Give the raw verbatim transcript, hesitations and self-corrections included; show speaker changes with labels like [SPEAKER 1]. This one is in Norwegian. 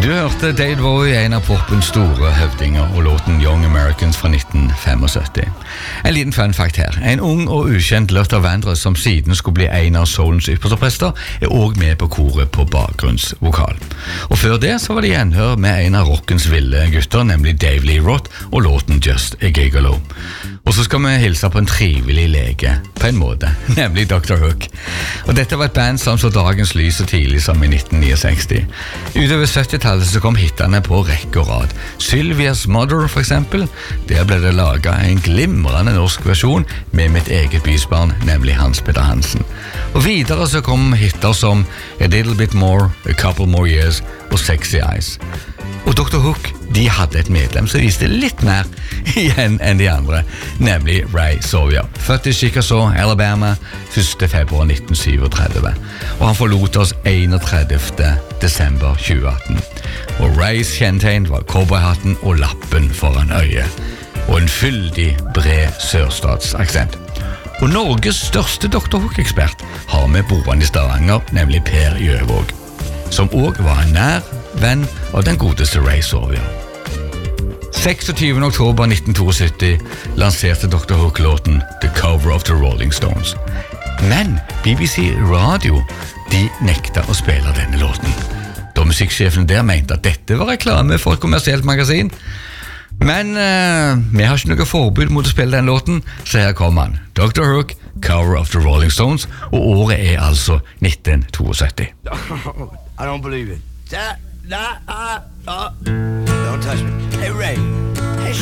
[SPEAKER 1] Du hørte David Bowie, en av popens store høvdinger, og låten Young Americans fra nitten syttifem. En liten fun fact her. En ung og ukjent Luther Vandross som siden skulle bli en av soulens ypperste prester, er også med på koret på bakgrunnsvokal. Og før det så var det gjenhør med en av rockens ville gutter, nemlig Dave Lee Roth, og låten Just a Gigolo. Og så skal vi hilse på en trivelig lege, på en måte, nemlig doktor Hook. Og dette var et band som så dagens lys så tidlig som i nitten sekstini. Utover syttitallet så kom hittene på rekke og rad. Sylvia's Mother for eksempel, der ble det laget en glimrende norsk versjon med mitt eget bysbarn, nemlig Hans Petter Hansen. Og videre så kom hitter som A Little Bit More, A Couple More Years og Sexy Eyes. Og doktor Hook, de hadde et medlem som viste litt mer igjen enn de andre, nemlig Ray Sawyer, født i Chickasaw, Alabama, første februar nitten syttisju, og han forlot oss enogtredivte desember tjueatten. Og Rays kjennetegn var cowboyhatten og lappen foran øyet, og en fyldig, bred sørstatsaksent. Og Norges største doktor Hook-ekspert har med boende i Stavanger, nemlig Per Gjøvåg, som også var en nær venn av den godeste Ray Sawyer. seksogtyvende oktober nitten syttito lanserte doktor Hook låten The Cover of the Rolling Stones. Men B B C Radio, de nekta å spille denne låten, da musikksjefen der mente at dette var reklame for et kommersielt magasin. Men uh, vi har ikke noe forbud mot å spille den låten, så her kom han. doktor Hook, Cover of the Rolling Stones, og året er altså nitten syttito.
[SPEAKER 2] I don't believe it. That, that, uh, uh. Don't touch me. Hey, Ray. Hey,